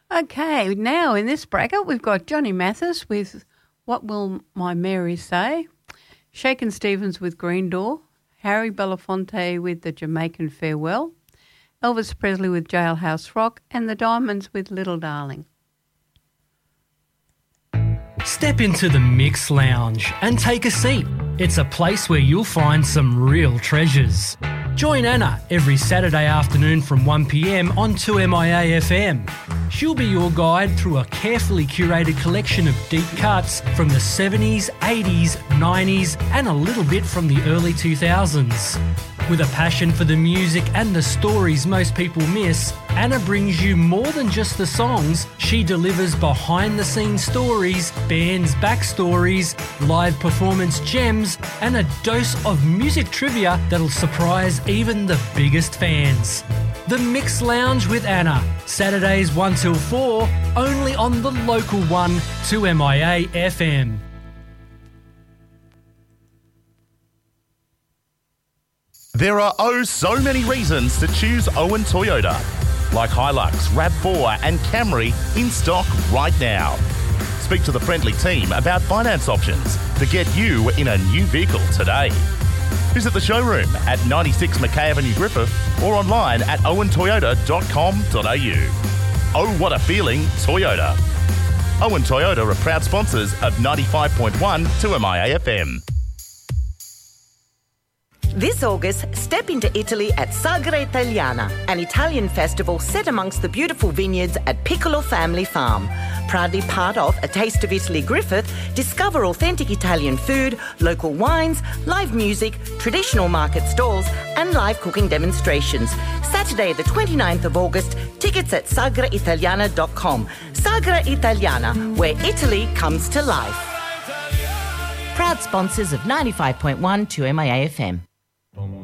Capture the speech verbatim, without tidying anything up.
Okay, now in this bracket we've got Johnny Mathis with What Will My Mary Say, Shakin' Stevens with Green Door, Harry Belafonte with The Jamaican Farewell, Elvis Presley with Jailhouse Rock, and The Diamonds with Little Darling. Step into the Mix Lounge and take a seat. It's a place where you'll find some real treasures. Join Anna every Saturday afternoon from one p m on two M I A F M. She'll be your guide through a carefully curated collection of deep cuts from the seventies, eighties, nineties and a little bit from the early two thousands. With a passion for the music and the stories most people miss, Anna brings you more than just the songs. She delivers behind-the-scenes stories, bands' backstories, live performance gems, and a dose of music trivia that'll surprise even the biggest fans. The Mix Lounge with Anna, Saturdays one till four, only on the local one, two M I A F M. There are oh so many reasons to choose Owen Toyota, like Hilux, RAV four and Camry in stock right now. Speak to the friendly team about finance options to get you in a new vehicle today. Visit the showroom at ninety-six Mackay Avenue Griffith or online at owen toyota dot com dot a u. Oh, what a feeling, Toyota. Owen Toyota are proud sponsors of ninety-five point one two M I A F M. This August, step into Italy at Sagra Italiana, an Italian festival set amongst the beautiful vineyards at Piccolo Family Farm. Proudly part of A Taste of Italy Griffith, discover authentic Italian food, local wines, live music, traditional market stalls and live cooking demonstrations. Saturday the twenty-ninth of August, tickets at sagra italiana dot com. Sagra Italiana, where Italy comes to life. Proud sponsors of ninety-five point one two M I A F M.